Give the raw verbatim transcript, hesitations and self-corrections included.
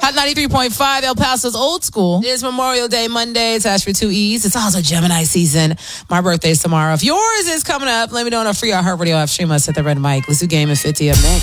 Hot ninety-three point five, El Paso's old school. It is Memorial Day Monday. It's Ash for two E's. It's also Gemini season. My birthday's tomorrow. If yours is coming up, let me know on a free iHeartRadio app. Stream us at the Red Mic. Let's do Game of fifty up next.